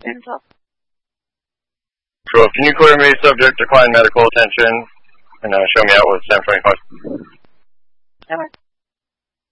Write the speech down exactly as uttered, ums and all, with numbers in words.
Hands up. Cool. Can you clear me, subject, decline medical attention, and uh, show me out with Sam twenty-five?